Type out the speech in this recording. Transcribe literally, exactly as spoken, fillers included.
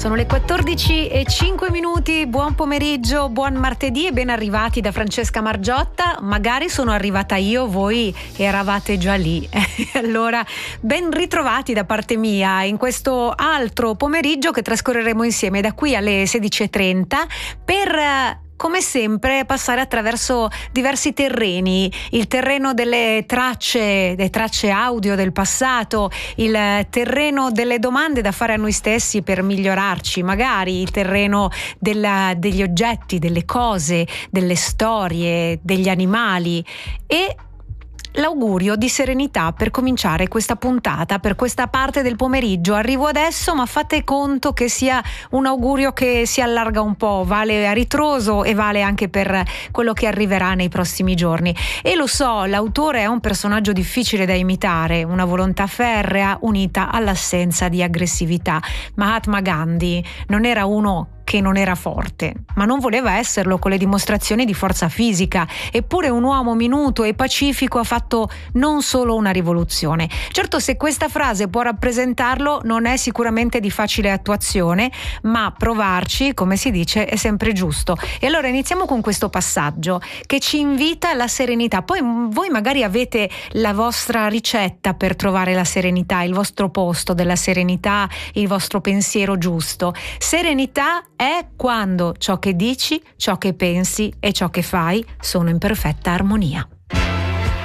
Sono le quattordici e cinque minuti, buon pomeriggio, buon martedì e ben arrivati da Francesca Margiotta. Magari sono arrivata io, voi eravate già lì. Allora, ben ritrovati da parte mia in questo altro pomeriggio che trascorreremo insieme da qui alle sedici e trenta per... come sempre passare attraverso diversi terreni, il terreno delle tracce, le tracce audio del passato, il terreno delle domande da fare a noi stessi per migliorarci, magari il terreno della, degli oggetti, delle cose, delle storie, degli animali e l'augurio di serenità per cominciare questa puntata, per questa parte del pomeriggio. Arrivo adesso, ma fate conto che sia un augurio che si allarga un po', vale a ritroso e vale anche per quello che arriverà nei prossimi giorni. E lo so, l'autore è un personaggio difficile da imitare, una volontà ferrea unita all'assenza di aggressività. Mahatma Gandhi non era uno che non era forte, ma non voleva esserlo con le dimostrazioni di forza fisica, eppure un uomo minuto e pacifico ha fatto non solo una rivoluzione. Certo, se questa frase può rappresentarlo, non è sicuramente di facile attuazione, ma provarci, come si dice, è sempre giusto. E allora iniziamo con questo passaggio che ci invita alla serenità. Poi voi magari avete la vostra ricetta per trovare la serenità, il vostro posto della serenità, il vostro pensiero giusto. Serenità è quando ciò che dici, ciò che pensi e ciò che fai sono in perfetta armonia.